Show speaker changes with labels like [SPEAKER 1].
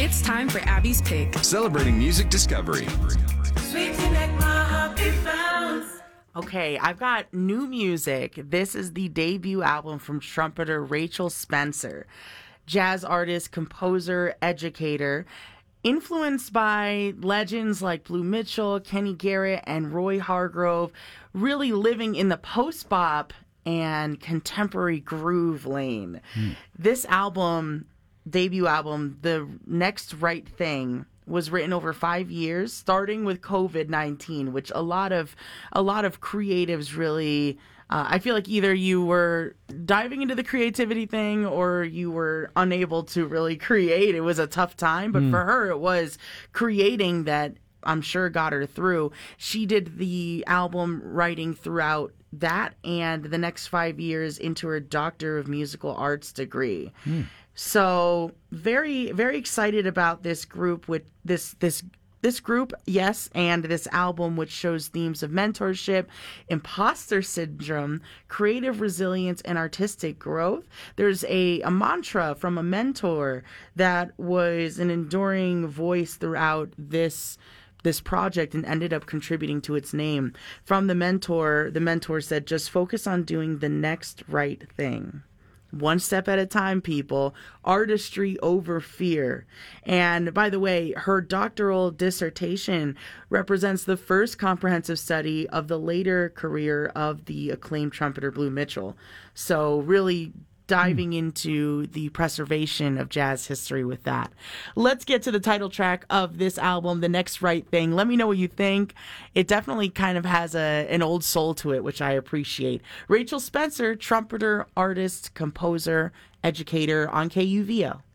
[SPEAKER 1] It's time for Abby's Pick.
[SPEAKER 2] Celebrating music discovery.
[SPEAKER 3] Sweet to make my heartbeat bounce.
[SPEAKER 4] Okay, I've got new music. This is the debut album from trumpeter Rachel Spencer, jazz artist, composer, educator, influenced by legends like Blue Mitchell, Kenny Garrett, and Roy Hargrove, really living in the post-bop and contemporary groove lane. This album, debut album, The Next Right Thing, was written over 5 years, starting with COVID-19, which a lot of creatives really, I feel like either you were diving into the creativity thing or you were unable to really create. It was a tough time, but for her, it was creating that I'm sure got her through. She did the album writing throughout that and the next 5 years into her Doctor of Musical Arts degree. So very, very excited about this group with this group, yes, and this album, which shows themes of mentorship, imposter syndrome, creative resilience, and artistic growth. There's a mantra from a mentor that was an enduring voice throughout this project and ended up contributing to its name. From the mentor said, just focus on doing the next right thing. One step at a time, people. Artistry over fear. And by the way, her doctoral dissertation represents the first comprehensive study of the later career of the acclaimed trumpeter Blue Mitchell. So really diving into the preservation of jazz history with that. Let's get to the title track of this album, The Next Right Thing. Let me know what you think. It definitely kind of has an old soul to it, which I appreciate. Rachel Spencer, trumpeter, artist, composer, educator on KUVO.